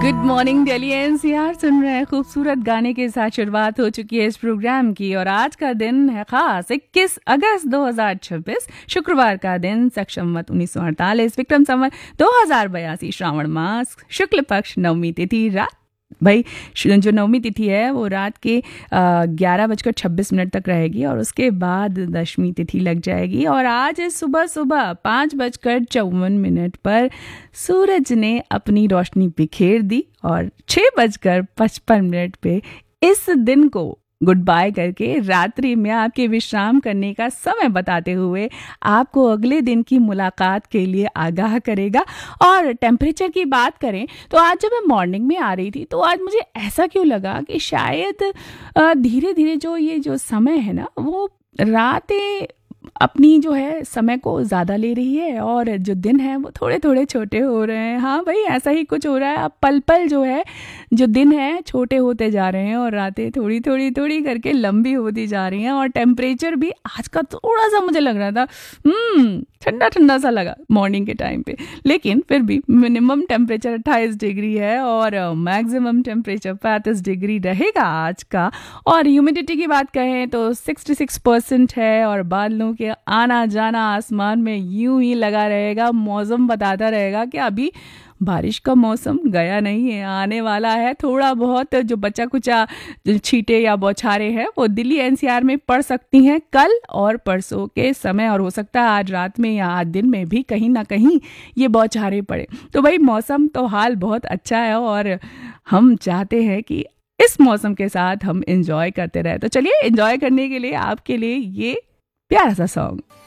Good morning Delhi NCR सुन रहे हैं। खूबसूरत गाने के साथ शुरुआत हो चुकी है इस प्रोग्राम की और आज का दिन है खास 21 अगस्त 2026 शुक्रवार का दिन, संवत 1948, विक्रम संवत 2082, श्रावण मास, शुक्ल पक्ष, नवमी तिथि। रात भाई जो नवमी तिथि है वो रात के 11:26 तक रहेगी और उसके बाद दशमी तिथि लग जाएगी। और आज सुबह सुबह 5:54 पर सूरज ने अपनी रोशनी बिखेर दी और 6:55 पे इस दिन को गुड बाय करके रात्रि में आपके विश्राम करने का समय बताते हुए आपको अगले दिन की मुलाकात के लिए आगाह करेगा। और टेम्परेचर की बात करें तो आज जब मैं मॉर्निंग में आ रही थी तो आज मुझे ऐसा क्यों लगा कि शायद धीरे धीरे जो समय है ना वो रातें अपनी जो है समय को ज़्यादा ले रही है और जो दिन है वो थोड़े थोड़े छोटे हो रहे हैं। हाँ भाई, ऐसा ही कुछ हो रहा है। अब पल पल जो है जो दिन है छोटे होते जा रहे हैं और रातें थोड़ी थोड़ी थोड़ी करके लंबी होती जा रही हैं। और टेम्परेचर भी आज का थोड़ा सा मुझे लग रहा था ठंडा ठंडा सा लगा मॉर्निंग के टाइम पे, लेकिन फिर भी मिनिमम टेम्परेचर 28 डिग्री है और मैक्सिमम टेम्परेचर 35 डिग्री रहेगा आज का। और ह्यूमिडिटी की बात कहें तो 66% है और बादलों के आना जाना आसमान में यूं ही लगा रहेगा। मौसम बताता रहेगा कि अभी बारिश का मौसम गया नहीं है, आने वाला है। थोड़ा बहुत जो बचा कुचा छींटे या बौछारें हैं वो दिल्ली एनसीआर में पड़ सकती हैं कल और परसों के समय, और हो सकता है आज रात में या आज दिन में भी कहीं ना कहीं ये बौछारें पड़े। तो भाई मौसम तो हाल बहुत अच्छा है और हम चाहते हैं कि इस मौसम के साथ हम एंजॉय करते रहे। तो चलिए एंजॉय करने के लिए आपके लिए ये प्यारा सा सॉन्ग।